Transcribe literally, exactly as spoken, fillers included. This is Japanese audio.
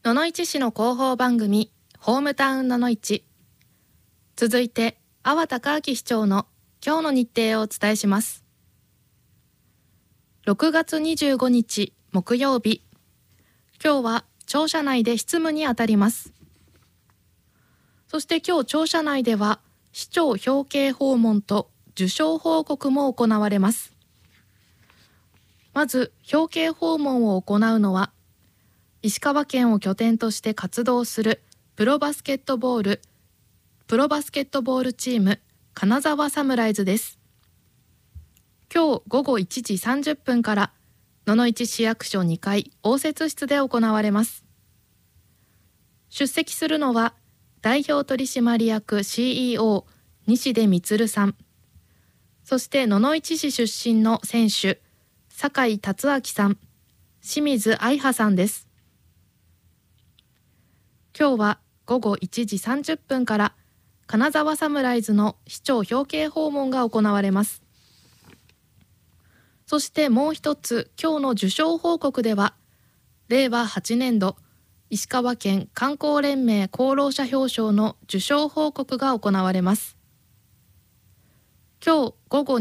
野々市市の広報番組ホームタウン野々市。続いて阿波隆明市長の今日の日程をお伝えします。ろくがつにじゅうごにち木曜日、今日は庁舎内で執務にあたります。そして今日庁舎内では市長表敬訪問と受賞報告も行われます。まず表敬訪問を行うのは石川県を拠点として活動するプロバスケットボールプロバスケットボールチーム金沢サムライズです。今日午後いちじさんじゅっぷんから野々市市役所にかい応接室で行われます。出席するのは代表取締役 シーイーオー 西出充さん、そして野々市市出身の選手酒井達明さん、清水愛葉さんです。今日は午後いちじさんじゅっぷんから金沢サムライズの市長表敬訪問が行われます。そしてもう一つ、今日の受賞報告ではれいわはちねんど石川県観光連盟功労者表彰の受賞報告が行われます。今日午後